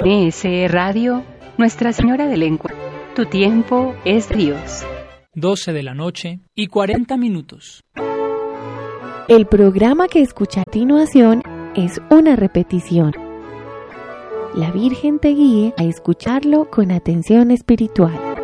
NSE Radio, Nuestra Señora del Encuentro. Tu tiempo es Dios. 12 de la noche y 40 minutos. El programa que escucha a continuación es una repetición. La Virgen te guíe a escucharlo con atención espiritual.